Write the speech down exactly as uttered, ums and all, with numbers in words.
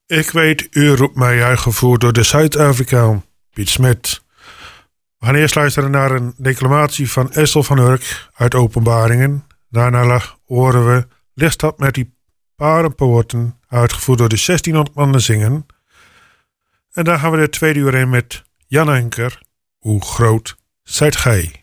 Ik weet, u roept mij uitgevoerd door de Zuid-Afrikaan, Piet Smit. We gaan eerst luisteren naar een declamatie van Esther van Urk uit Openbaringen. Daarna horen we Lichtstad met die parenpoorten, uitgevoerd door de zestienhonderd mannen zingen. En dan gaan we de tweede uur in met Jan Enker, Hoe groot zijt gij?